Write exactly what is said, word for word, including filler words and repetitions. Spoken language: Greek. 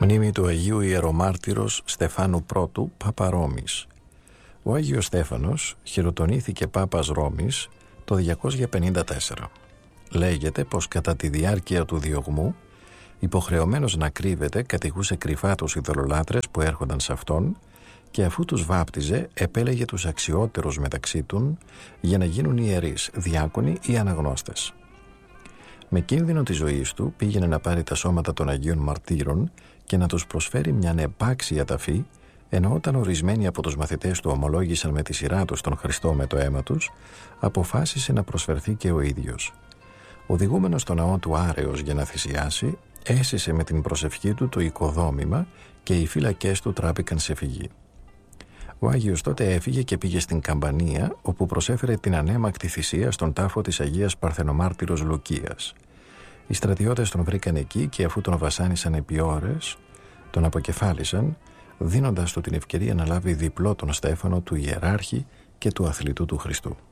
Μνήμη του Αγίου Ιερομάρτυρος Στεφάνου Πρώτου, Πάπα Ρώμης. Ο Άγιος Στέφανος χειροτονήθηκε Πάπας Ρώμης το διακόσια πενήντα τέσσερα. Λέγεται πως κατά τη διάρκεια του διωγμού, υποχρεωμένος να κρύβεται, κατηγούσε κρυφά τους ειδωλολάτρες που έρχονταν σε αυτόν και αφού τους βάπτιζε επέλεγε τους αξιότερους μεταξύ των για να γίνουν ιερείς, διάκονοι ή αναγνώστες. Με κίνδυνο της ζωής του πήγαινε να πάρει τα σώματα των Αγίων Μαρτύρων και να τους προσφέρει μια επάξια ταφή, ενώ όταν ορισμένοι από τους μαθητές του ομολόγησαν με τη σειρά τους τον Χριστό με το αίμα τους, αποφάσισε να προσφερθεί και ο ίδιος. Οδηγούμενος στο ναό του Άρεως για να θυσιάσει, έσυσε με την προσευχή του το οικοδόμημα και οι φύλακές του τράπηκαν σε φυγή. Ο Άγιος τότε έφυγε και πήγε στην Καμπανία, όπου προσέφερε την ανέμακτη θυσία στον τάφο της Αγίας Παρθενομάρτυρος Λουκίας. Οι στρατιώτες τον βρήκαν εκεί και αφού τον βασάνισαν επί ώρες, τον αποκεφάλισαν, δίνοντας του την ευκαιρία να λάβει διπλό τον στέφανο του ιεράρχη και του αθλητού του Χριστού.